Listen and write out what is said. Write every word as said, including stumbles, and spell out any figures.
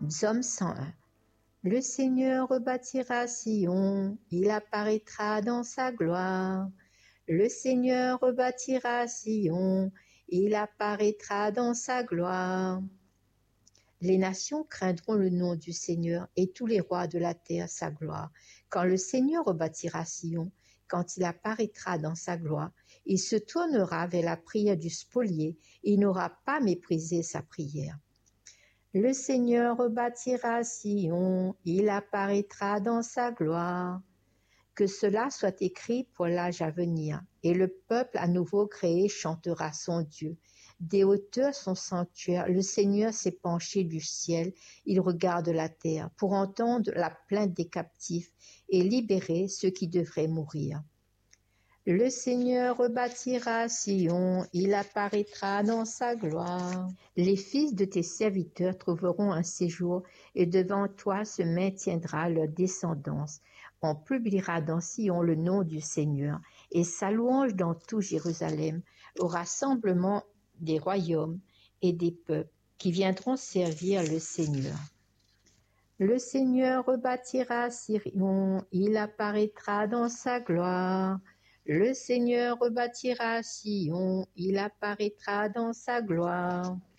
Psaume cent un. Le Seigneur rebâtira Sion, il apparaîtra dans sa gloire. Le Seigneur rebâtira Sion, il apparaîtra dans sa gloire. Les nations craindront le nom du Seigneur et tous les rois de la terre sa gloire. Quand le Seigneur rebâtira Sion, quand il apparaîtra dans sa gloire, il se tournera vers la prière du spolié et il n'aura pas méprisé sa prière. Le Seigneur rebâtira Sion, il apparaîtra dans sa gloire. Que cela soit écrit pour l'âge à venir, et le peuple à nouveau créé chantera son Dieu. Des hauteurs son sanctuaire, le Seigneur s'est penché du ciel, il regarde la terre pour entendre la plainte des captifs et libérer ceux qui devraient mourir. Le Seigneur rebâtira Sion, il apparaîtra dans sa gloire. Les fils de tes serviteurs trouveront un séjour, et devant toi se maintiendra leur descendance. On publiera dans Sion le nom du Seigneur, et sa louange dans tout Jérusalem, au rassemblement des royaumes et des peuples qui viendront servir le Seigneur. Le Seigneur rebâtira Sion, il apparaîtra dans sa gloire. Le Seigneur rebâtira Sion, il apparaîtra dans sa gloire.